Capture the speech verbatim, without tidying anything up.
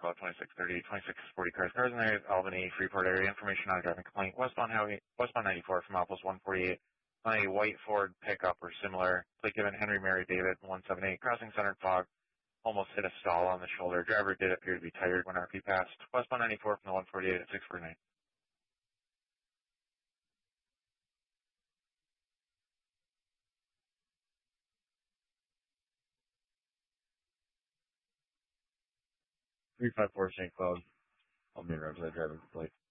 call twenty-six thirty, twenty-six forty cars. Cars in the Albany, Freeport area. Information on a driving complaint. Westbound Highway, westbound ninety-four from Apples one forty-eight. On a white Ford pickup or similar. Plate given Henry Mary David one seventy-eight. Crossing centered fog. Almost hit a stall on the shoulder. Driver did appear to be tired when R P passed. Westbound ninety-four from the one forty-eight at six forty-nine. three five four Saint Cloud. Albany Roadside driving complaint.